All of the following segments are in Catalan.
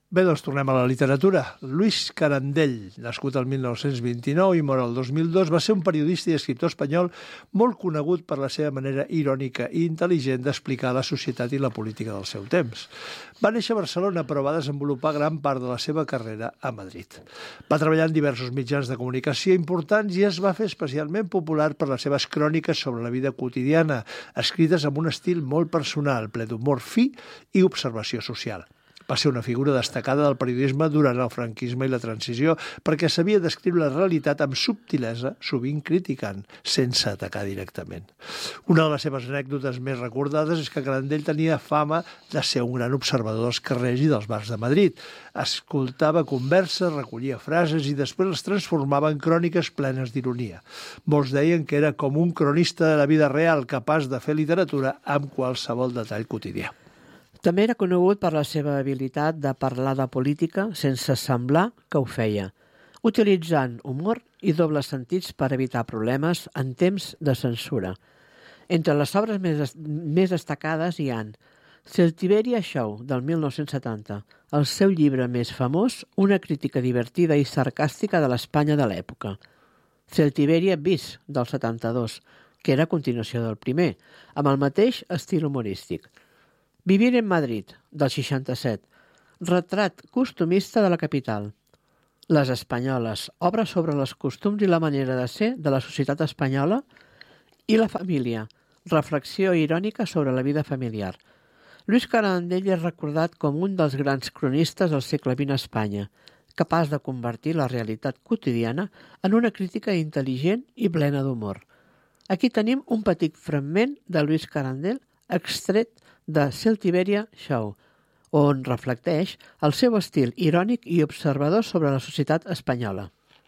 Bé, doncs tornem a la literatura. Lluís Carandell, nascut el 1929 i mort el 2002, va ser un periodista i escriptor espanyol molt conegut per la seva manera irònica i intel·ligent d'explicar la societat i la política del seu temps. Va néixer a Barcelona, però va desenvolupar gran part de la seva carrera a Madrid. Va treballar en diversos mitjans de comunicació importants i es va fer especialment popular per les seves cròniques sobre la vida quotidiana, escrites amb un estil molt personal, ple d'humor fi i observació social. Va ser una figura destacada del periodisme durant el franquisme i la transició perquè sabia descriure la realitat amb subtilesa, sovint criticant, sense atacar directament. Una de les seves anècdotes més recordades és que Carandell tenia fama de ser un gran observador dels carrers i dels bars de Madrid. Escoltava converses, recollia frases i després les transformava en cròniques plenes d'ironia. Molts deien que era com un cronista de la vida real, capaç de fer literatura amb qualsevol detall quotidià. També era conegut per la seva habilitat de parlar de política sense semblar que ho feia, utilitzant humor i dobles sentits per evitar problemes en temps de censura. Entre les obres més destacades hi ha Celtiberia Show, del 1970, el seu llibre més famós, una crítica divertida i sarcàstica de l'Espanya de l'època. Celtiberia Bis, del 72, que era a continuació del primer, amb el mateix estil humorístic. Vivir en Madrid, del 67, retrat costumista de la capital. Les espanyoles, obra sobre els costums i la manera de ser de la societat espanyola. I la família, reflexió irònica sobre la vida familiar. Lluís Carandell és recordat com un dels grans cronistes del segle XX a Espanya, capaç de convertir la realitat quotidiana en una crítica intel·ligent i plena d'humor. Aquí tenim un petit fragment de Lluís Carandell extret de Celtiberia Show, on reflecteix el seu estil irònic i observador sobre la societat espanyola.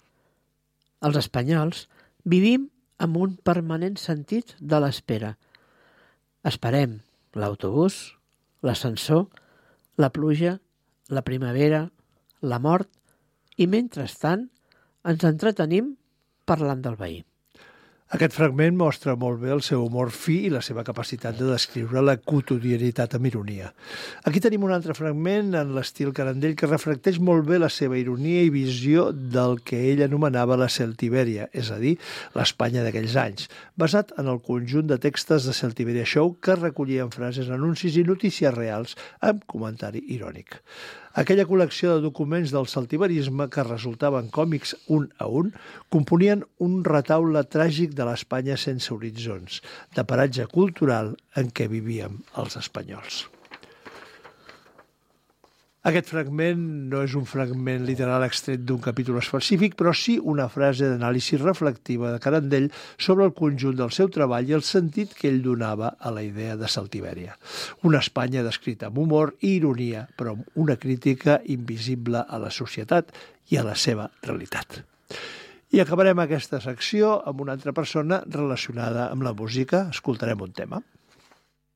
Els espanyols vivim amb un permanent sentit de l'espera. Esperem l'autobús, l'ascensor, la pluja, la primavera, la mort i, mentrestant, ens entretenim parlant del veí. Aquest fragment mostra molt bé el seu humor fi i la seva capacitat de descriure la quotidianitat amb ironia. Aquí tenim un altre fragment en l'estil Carandell que reflecteix molt bé la seva ironia i visió del que ell anomenava la Celtiberia, és a dir, l'Espanya d'aquells anys, basat en el conjunt de textos de Celtiberia Show que recollien frases, anuncis i notícies reals amb comentari irònic. Aquella col·lecció de documents del celtiberisme que resultaven còmics un a un componien un retaule tràgic de l'Espanya sense horitzons, de paratge cultural en què vivíem els espanyols. Aquest fragment no és un fragment literal extret d'un capítol específic, però sí una frase d'anàlisi reflectiva de Carandell sobre el conjunt del seu treball i el sentit que ell donava a la idea de Celtiberia. Una Espanya descrita amb humor i ironia, però amb una crítica invisible a la societat i a la seva realitat. I acabarem aquesta secció amb una altra persona relacionada amb la música. Escoltarem un tema.